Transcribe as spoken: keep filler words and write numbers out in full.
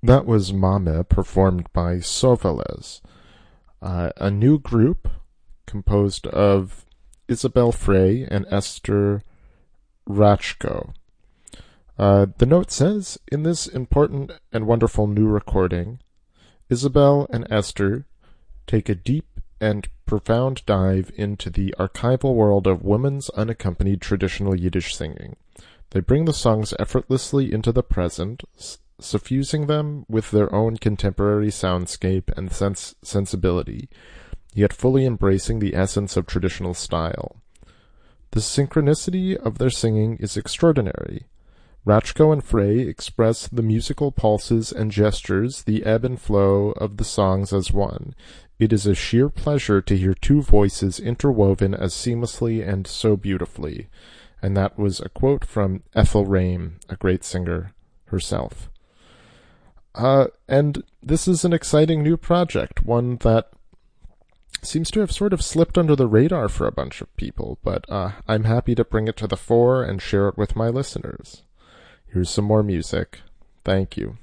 That was Mame, performed by Soveles, uh, a new group composed of Isabel Frey and Esther Rachko. Uh, the note says, in this important and wonderful new recording, Isabel and Esther take a deep and profound dive into the archival world of women's unaccompanied traditional Yiddish singing. They bring the songs effortlessly into the present, suffusing them with their own contemporary soundscape and sens- sensibility, yet fully embracing the essence of traditional style. The synchronicity of their singing is extraordinary. Rachko and Frey express the musical pulses and gestures, the ebb and flow of the songs as one. It is a sheer pleasure to hear two voices interwoven as seamlessly and so beautifully. And that was a quote from Ethel Rame, a great singer herself. Uh, and this is an exciting new project, one that seems to have sort of slipped under the radar for a bunch of people, but uh, I'm happy to bring it to the fore and share it with my listeners. Here's some more music. Thank you.